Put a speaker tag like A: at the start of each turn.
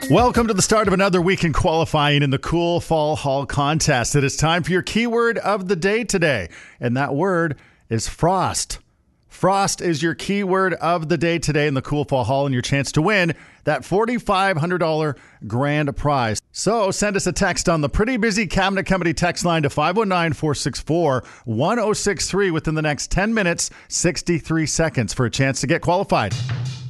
A: Welcome to the start of another week in qualifying in the Cool Fall Hall contest. It is time for your keyword of the day today, and that word is frost. Frost is your keyword of the day today in the Cool Fall Hall and your chance to win that $4,500 grand prize. So send us a text on the Pretty Busy Cabinet Company text line to 519-464-1063 within the next 10 minutes, 63 seconds for a chance to get qualified.